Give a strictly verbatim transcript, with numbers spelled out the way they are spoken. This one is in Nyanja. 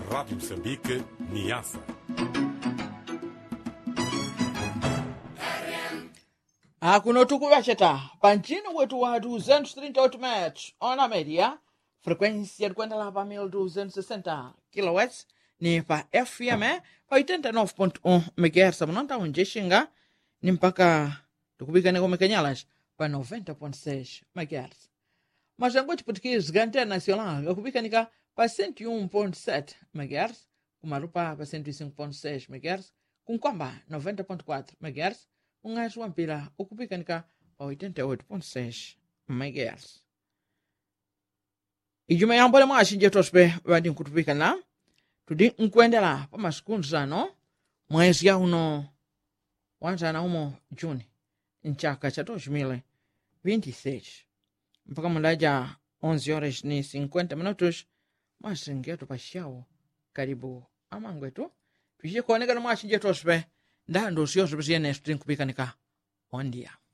Rádio Moçambique, Niassa. Akuno tukuvacheta panchini wetu wa duzentos e trinta e oito metros ona média, frequência de quando lá para mil duzentos e sessenta kilowatts, ni pa F M pa oitenta e nove ponto um megahertz, mnonta unje xinga ni mpaka tukubikane kome kanyalas pa noventa ponto seis megahertz. Mas angoti português gante nacional yakubikanika pa cento e um ponto sete megahertz, kumarupa pa cento e cinco ponto seis megahertz, kunkwamba noventa ponto quatro megahertz, ungaji wa mpira ukupikanika pa oitenta e oito ponto seis megahertz. Ijuma yambole mwashinje tospe wadi nkutupikana tudi nkuendela pa masikundu zano mwezi ya uno wanzana umo Juni nchaka cha dois mil e vinte e seis mpaka mundaja onze horas ni cinquenta minutos masingeto pashawo karibu amangwetu tuchikuonekana mwashinje tospe ndando sio zipisiene tuti nkupikanika ondia.